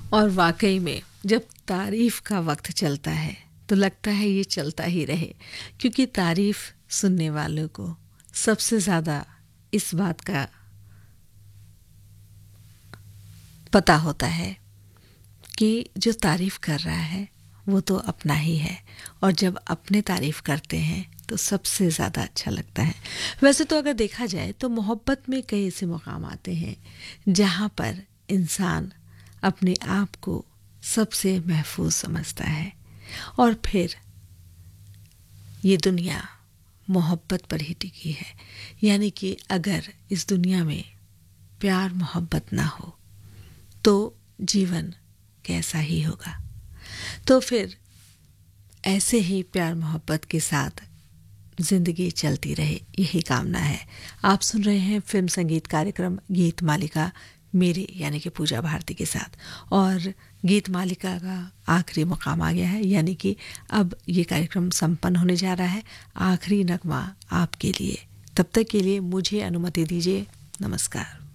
और वाकई में जब तारीफ़ का वक्त चलता है तो लगता है ये चलता ही रहे, क्योंकि तारीफ़ सुनने वालों को सबसे ज़्यादा इस बात का पता होता है कि जो तारीफ़ कर रहा है वो तो अपना ही है, और जब अपने तारीफ़ करते हैं तो सबसे ज़्यादा अच्छा लगता है। वैसे तो अगर देखा जाए तो मोहब्बत में कई ऐसे मकाम आते हैं जहाँ पर इंसान अपने आप को सबसे महफूज समझता है, और फिर ये दुनिया मोहब्बत पर ही टिकी है। यानी कि अगर इस दुनिया में प्यार मोहब्बत ना हो तो जीवन कैसा ही होगा। तो फिर ऐसे ही प्यार मोहब्बत के साथ ज़िंदगी चलती रहे, यही कामना है। आप सुन रहे हैं फिल्म संगीत कार्यक्रम गीत मालिका, मेरे यानी कि पूजा भारती के साथ, और गीत मालिका का आखिरी मुकाम आ गया है, यानी कि अब ये कार्यक्रम संपन्न होने जा रहा है। आखिरी नगमा आपके लिए, तब तक के लिए मुझे अनुमति दीजिए। नमस्कार।